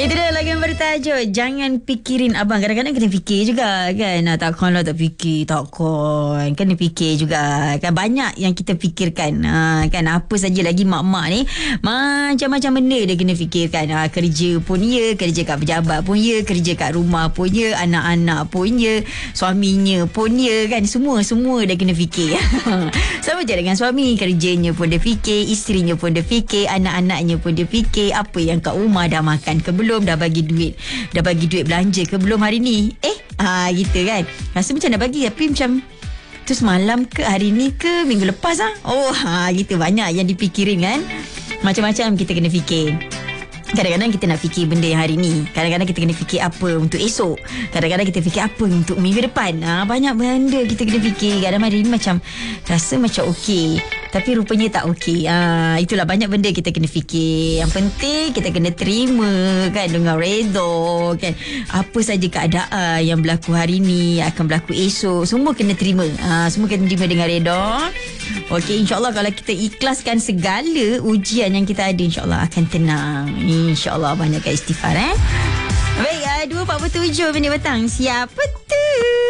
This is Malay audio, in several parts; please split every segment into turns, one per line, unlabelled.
Itu dia lagi yang bertajuk Jangan Pikirin Abang. Kadang-kadang kena fikir juga kan. Takkanlah tak fikir. Takkan. Kena fikir juga kan. Banyak yang kita fikirkan kan. Apa saja lagi mak-mak ni, macam-macam benda dia kena fikirkan. Kerja pun ya, kerja kat pejabat pun ya, kerja kat rumah pun ya, anak-anak pun ya, suaminya pun ya kan. Semua dia kena fikir. Sama je dengan suami. Kerjanya pun dia fikir, isterinya pun dia fikir, anak-anaknya pun dia fikir. Apa yang kat rumah dah makan ke belum, dah bagi duit belanja ke belum hari ni, gitu kan. Rasa macam dah bagi tapi macam tu semalam ke, hari ni ke, minggu lepas gitu. Banyak yang dipikirin kan. Macam-macam kita kena fikir. Kadang-kadang kita nak fikir benda yang hari ni, kadang-kadang kita kena fikir apa untuk esok, kadang-kadang kita fikir apa untuk minggu depan. Banyak benda kita kena fikir. Kadang hari ni macam rasa macam okey, tapi rupanya tak okey. Itulah, banyak benda kita kena fikir. Yang penting kita kena terima kan, dengan redha kan. Apa saja keadaan yang berlaku hari ni akan berlaku esok, semua kena terima. Semua kena terima dengan redha. Okey, insyaAllah kalau kita ikhlaskan segala ujian yang kita ada, insyaAllah akan tenang. InsyaAllah banyakkan istighfar. Baik, 2.47 minit petang. Siapa tu?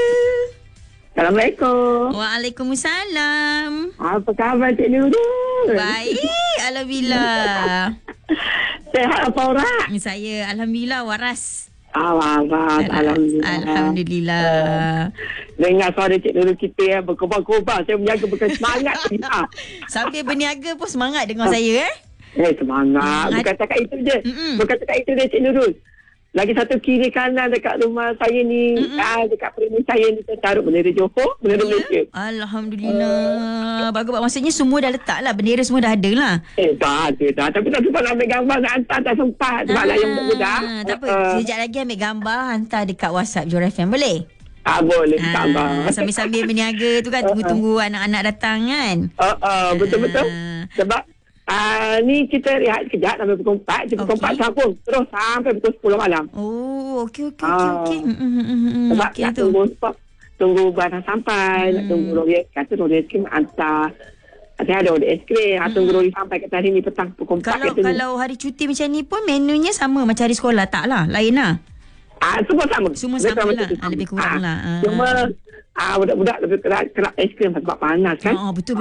Assalamualaikum.
Waalaikumsalam.
Apa khabar Cik Nurul?
Baik, alhamdulillah.
Sehat apa orang?
Saya alhamdulillah waras.
Waras, alhamdulillah.
Alhamdulillah.
Dengar suara Cik Nurul kita berkobar-kobar. Saya menjaga bukan semangat kita.
Sambil berniaga pun semangat dengar saya
semangat. Bukan cakap itu je. Bukan cakap itu je Cik Nurul. Lagi satu kiri kanan dekat rumah saya ni, dekat premis saya ni, saya taruh bendera Johor, bendera Malaysia.
Alhamdulillah. Bagus. Maksudnya semua dah letak lah, bendera semua dah ada lah.
Dah ada. Tapi tak sempat nak ambil gambar, nak hantar, tak sempat. Sebab lah yang mudah-mudah.
Tak apa, sekejap lagi ambil gambar, hantar dekat WhatsApp Johor FM, boleh?
Boleh, tambah.
Sambil-sambil berniaga tu kan, tunggu-tunggu anak-anak datang kan.
Betul-betul. Sebab ni kita rehat sekejap sampai pukul 4. Pukul 4 sambung terus sampai pukul 10 malam.
Okey.
Sebab nak tunggu barang sampai, nak tunggu lori. Kata lori es krim hantar. Saya ada lori es krim, tunggu lori sampai kat hari ni petang pukul 4.
Kalau hari cuti macam ni pun menunya sama macam hari sekolah, tak lah? Lain lah?
Semua sama.
Semua sama lah. Lebih kurang lah.
Cuma budak-budak lebih kerap es krim sebab panas kan.
Betul.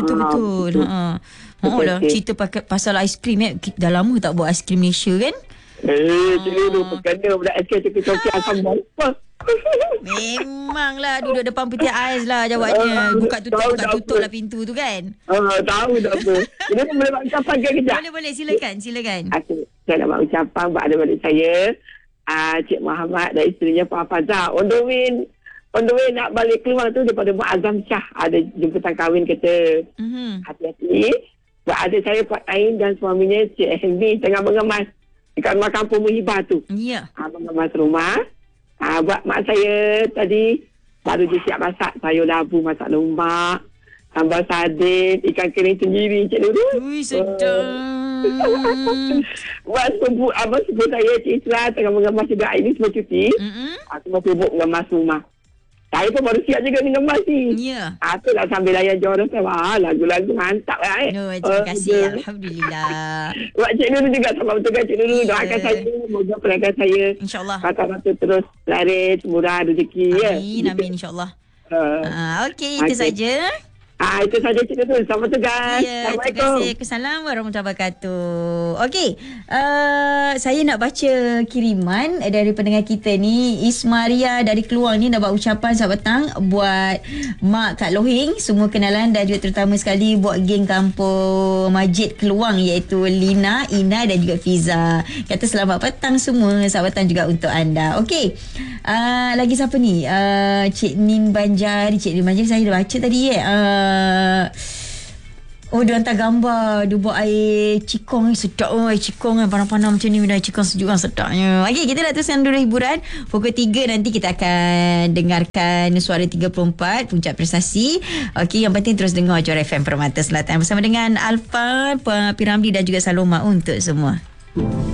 Lah, cerita pasal aiskrim dah lama tak buat aiskrim Malaysia kan.
Cik Nurul kena budak es krim coki-coki asam apa.
Memanglah duduk depan peti ais lah jawabnya. Buka tutup lah pintu tu kan.
Tahu tak apa. Ini pun boleh buat ucapan ke kejap?
Boleh, silakan.
Saya nak buat ucapan buat adik-adik saya, Cik Muhammad dan isterinya Pak Fazal. On the way nak balik keluar tu daripada Mak Azam Shah, ada jemputan kahwin kita. Hati-hati. Buat adik saya Pak Ain dan suaminya Cik Henry tengah mengemas dekat rumah kampung Muhibah tu.
Ya.
Mengemas rumah. Buat mak saya tadi baru dia siap masak sayur labu, masak lombak, sambal sardin, ikan kering sendiri Cik Nurul.
Ui, sedap.
Buat sepupu saya Cik Isra tengah mengemas juga. Ini semua cuti. Semua sibuk mengemas rumah. Saya pun baru siap juga mengemas ni.
Ya.
Aku nak sambil layan Johor FM. Lagu-lagu mantap lah.
Terima kasih. Alhamdulillah.
Buat Cik Nurul juga. Sama betul kan Cik Nurul. Doakan saya. Moga pelanggan saya.
InsyaAllah.
Kata-kata terus laris, murah rezeki.
Amin. InsyaAllah. Okey, itu saja.
Itu saja Cik Nurul. Selamat tugas.
Assalamualaikum. Terima kasih. Assalamualaikum warahmatullahi wabarakatuh. Okey, saya nak baca kiriman dari pendengar kita ni. Ismaria dari Keluang ni nak buat ucapan selamat petang buat Mak Kak Lohing, semua kenalan, dan juga terutama sekali buat geng kampung Majid Keluang, iaitu Lina, Ina dan juga Fiza. Kata selamat petang semua. Selamat petang juga untuk anda. Okey, lagi siapa ni? Cik Nin Banjari. Cik Nin Banjari saya dah baca tadi dia hantar gambar dia buat air cikong. Sedap air cikong kan, panas-panas macam ni, minum air cikong sejuk kan, sedapnya. Okey, kita nak teruskan dulu hiburan. Pukul 3 nanti kita akan dengarkan Suara 34 Puncak Prestasi. Okey, yang penting terus dengar Johor FM Permata Selatan bersama dengan Alfa, Piramli dan juga Saloma untuk semua.